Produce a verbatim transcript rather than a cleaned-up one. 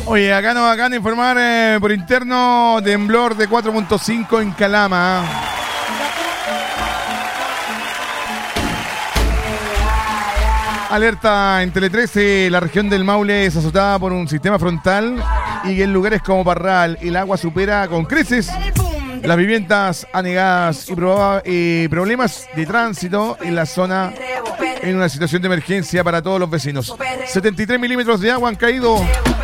Oye, acá nos acaban de informar eh, por interno, temblor de cuatro punto cinco en Calama. Alerta en Tele trece, la región del Maule es azotada por un sistema frontal y en lugares como Parral el agua supera con creces las viviendas anegadas y, proba- y problemas de tránsito en la zona en una situación de emergencia para todos los vecinos. setenta y tres milímetros de agua han caído